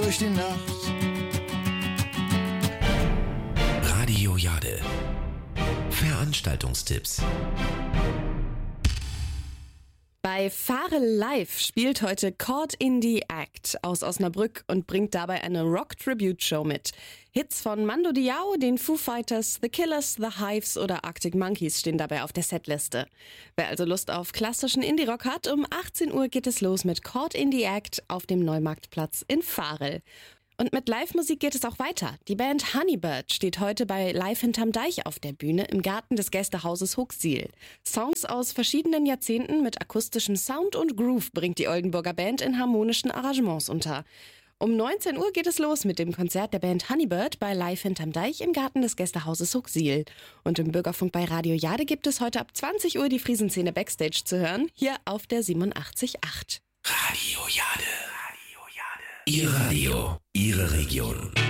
durch die Nacht. Radio Jade. Veranstaltungstipps. Bei Fahre Live spielt heute Caught in the Act aus Osnabrück und bringt dabei eine Rock-Tribute-Show mit. Hits von Mando Diao, den Foo Fighters, The Killers, The Hives oder Arctic Monkeys stehen dabei auf der Setliste. Wer also Lust auf klassischen Indie-Rock hat, um 18 Uhr geht es los mit Caught in the Act auf dem Neumarktplatz in Varel. Und mit Live-Musik geht es auch weiter. Die Band Honeybird steht heute bei Live hinterm Deich auf der Bühne im Garten des Gästehauses Huxil. Songs aus verschiedenen Jahrzehnten mit akustischem Sound und Groove bringt die Oldenburger Band in harmonischen Arrangements unter. Um 19 Uhr geht es los mit dem Konzert der Band Honeybird bei Live hinterm Deich im Garten des Gästehauses Huxil. Und im Bürgerfunk bei Radio Jade gibt es heute ab 20 Uhr die Friesenszene Backstage zu hören, hier auf der 87.8. Radio Jade. Ihr Radio, Ihre Region.